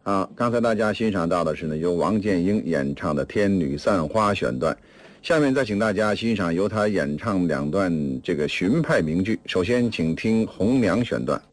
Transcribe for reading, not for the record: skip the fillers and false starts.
好，刚才大家欣赏到的是呢由王建英演唱的《天女散花》选段，下面再请大家欣赏由他演唱2段这个荀派名剧。首先请听《红娘》选段。